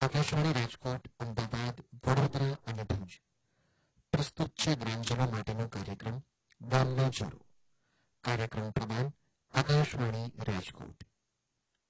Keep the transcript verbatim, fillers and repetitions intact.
આકાશવાણી રાજકોટ, અમદાવાદ, વડોદરા અને ભુજ પ્રસ્તુત છે ગ્રામજનો માટેનો કાર્યક્રમ ગામનો ચરો. કાર્યક્રમ પ્રદાન આકાશવાણી રાજકોટ.